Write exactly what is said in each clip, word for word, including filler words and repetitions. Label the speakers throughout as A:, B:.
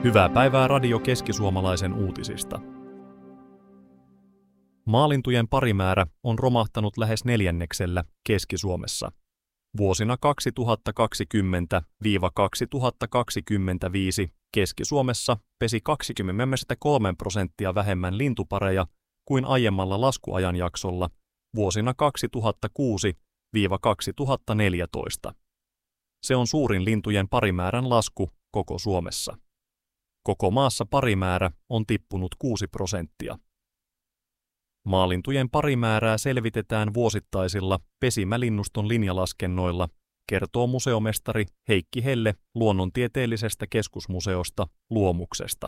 A: Hyvää päivää Radio Keski-Suomalaisen uutisista. Maalintujen parimäärä on romahtanut lähes neljänneksellä Keski-Suomessa. Vuosina kaksituhattakaksikymmentä - kaksituhattakaksikymmentäviisi Keski-Suomessa pesi kaksikymmentäkolme prosenttia vähemmän lintupareja kuin aiemmalla laskuajanjaksolla vuosina kaksituhattakuusi - kaksituhattaneljätoista. Se on suurin lintujen parimäärän lasku koko Suomessa. Koko maassa parimäärä on tippunut kuusi prosenttia. Maalintujen parimäärää selvitetään vuosittaisilla pesimälinnuston linjalaskennoilla, kertoo museomestari Heikki Helle Luonnontieteellisestä keskusmuseosta Luomuksesta.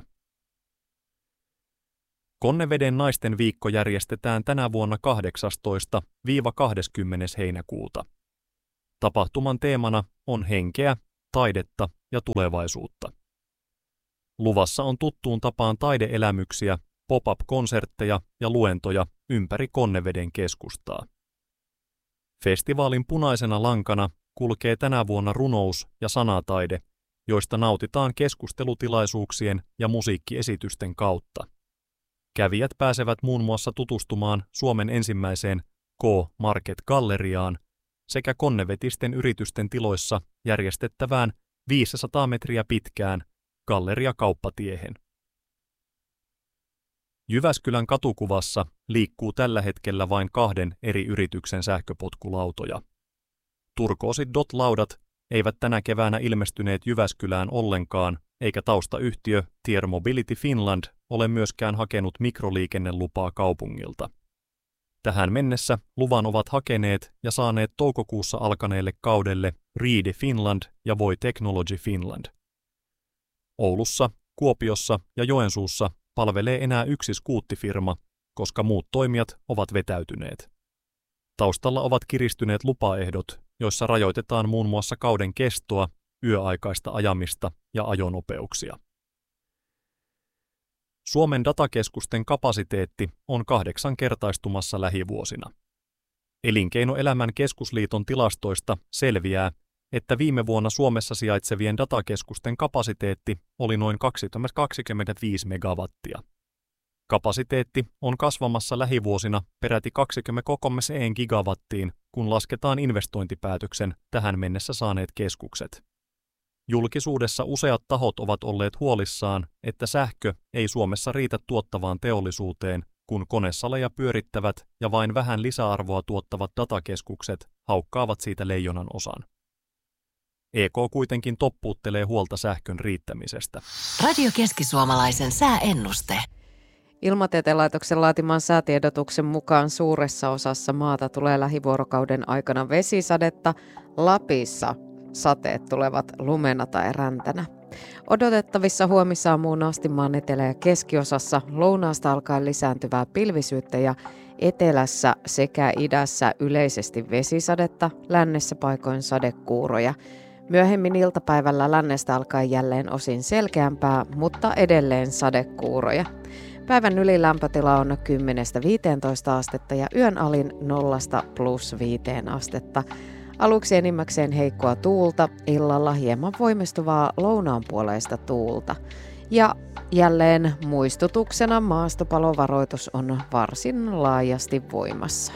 A: Konneveden naisten viikko järjestetään tänä vuonna kahdeksastoista - kahdeskymmenes heinäkuuta. Tapahtuman teemana on henkeä, taidetta ja tulevaisuutta. Luvassa on tuttuun tapaan taideelämyksiä, pop-up-konsertteja ja luentoja ympäri Konneveden keskustaa. Festivaalin punaisena lankana kulkee tänä vuonna runous- ja sanataide, joista nautitaan keskustelutilaisuuksien ja musiikkiesitysten kautta. Kävijät pääsevät muun muassa tutustumaan Suomen ensimmäiseen K-Market-galleriaan sekä konnevetisten yritysten tiloissa järjestettävään viisisataa metriä pitkään Galleria-kauppatiehen. Jyväskylän katukuvassa liikkuu tällä hetkellä vain kahden eri yrityksen sähköpotkulautoja. Turkoosit D O T-laudat eivät tänä keväänä ilmestyneet Jyväskylään ollenkaan, eikä taustayhtiö Tier Mobility Finland ole myöskään hakenut mikroliikennelupaa kaupungilta. Tähän mennessä luvan ovat hakeneet ja saaneet toukokuussa alkaneelle kaudelle Reade Finland ja Voi Technology Finland. Oulussa, Kuopiossa ja Joensuussa palvelee enää yksi skuuttifirma, koska muut toimijat ovat vetäytyneet. Taustalla ovat kiristyneet lupaehdot, joissa rajoitetaan muun muassa kauden kestoa, yöaikaista ajamista ja ajonopeuksia. Suomen datakeskusten kapasiteetti on kahdeksankertaistumassa lähivuosina. Elinkeinoelämän keskusliiton tilastoista selviää, että viime vuonna Suomessa sijaitsevien datakeskusten kapasiteetti oli noin kaksisataakaksikymmentäviisi megawattia. Kapasiteetti on kasvamassa lähivuosina peräti kaksikymmentäkolme gigawattiin, kun lasketaan investointipäätöksen tähän mennessä saaneet keskukset. Julkisuudessa useat tahot ovat olleet huolissaan, että sähkö ei Suomessa riitä tuottavaan teollisuuteen, kun konesaleja pyörittävät ja vain vähän lisäarvoa tuottavat datakeskukset haukkaavat siitä leijonan osan. E K kuitenkin toppuuttelee huolta sähkön riittämisestä.
B: Radio Keski-Suomalaisen sääennuste.
C: Ilmatieteen laitoksen laatiman säätiedotuksen mukaan suuressa osassa maata tulee lähivuorokauden aikana vesisadetta. Lapissa sateet tulevat lumena tai räntänä. Odotettavissa huomisaamuun asti maan etelä- ja keskiosassa lounaasta alkaen lisääntyvää pilvisyyttä ja etelässä sekä idässä yleisesti vesisadetta, lännessä paikoin sadekuuroja. Myöhemmin iltapäivällä lännestä alkaen jälleen osin selkeämpää, mutta edelleen sadekuuroja. Päivän ylilämpötila on kymmenestä viiteentoista astetta ja yön alin nollasta plus viiteen astetta. Aluksi enimmäkseen heikkoa tuulta, illalla hieman voimistuvaa lounaanpuoleista tuulta. Ja jälleen muistutuksena maastopalovaroitus on varsin laajasti voimassa.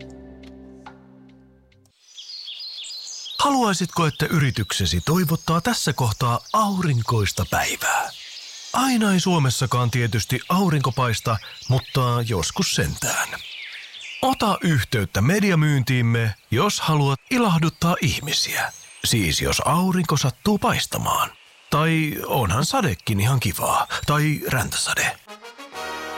D: Haluaisitko, että yrityksesi toivottaa tässä kohtaa aurinkoista päivää? Aina ei Suomessakaan tietysti aurinko paista, mutta joskus sentään. Ota yhteyttä mediamyyntiimme, jos haluat ilahduttaa ihmisiä. Siis jos aurinko sattuu paistamaan. Tai onhan sadekin ihan kivaa. Tai räntäsade.